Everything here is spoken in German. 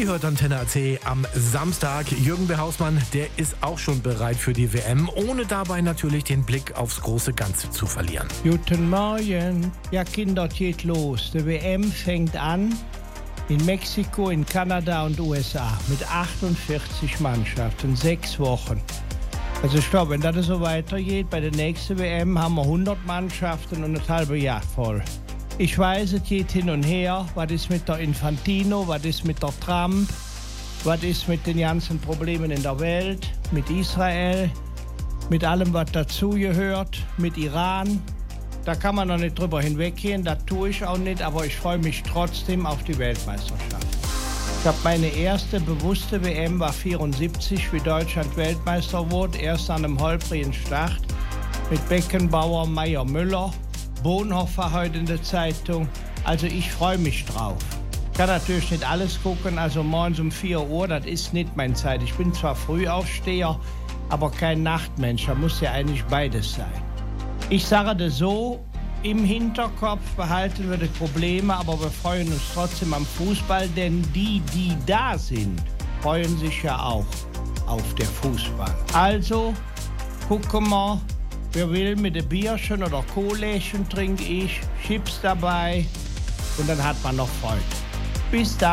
hört Antenne AC am Samstag. Jürgen Behausmann, der ist auch schon bereit für die WM, ohne dabei natürlich den Blick aufs große Ganze zu verlieren. Guten Morgen. Ja, Kinder, es geht los. Die WM fängt an in Mexiko, in Kanada und USA mit 48 Mannschaften, 6 Wochen. Also ich glaube, wenn das so weitergeht, bei der nächsten WM haben wir 100 Mannschaften und das halbe Jahr voll. Ich weiß, es geht hin und her. Was ist mit der Infantino? Was ist mit der Trump? Was ist mit den ganzen Problemen in der Welt? Mit Israel? Mit allem, was dazugehört? Mit Iran? Da kann man noch nicht drüber hinweggehen. Das tue ich auch nicht. Aber ich freue mich trotzdem auf die Weltmeisterschaft. Ich habe meine erste bewusste WM war 74, wie Deutschland Weltmeister wurde. Erst an einem holprigen Start mit Beckenbauer, Meier, Müller. Bonhoeffer heute in der Zeitung. Also ich freue mich drauf. Ich kann natürlich nicht alles gucken, also morgens um 4 Uhr, das ist nicht meine Zeit. Ich bin zwar Frühaufsteher, aber kein Nachtmensch. Da muss ja eigentlich beides sein. Ich sage das so, im Hinterkopf behalten wir die Probleme, aber wir freuen uns trotzdem am Fußball, denn die da sind, freuen sich ja auch auf den Fußball. Also gucken wir. Wer will mit dem Bierchen oder Kohlchen trinke ich, Chips dabei und dann hat man noch Freude. Bis dann.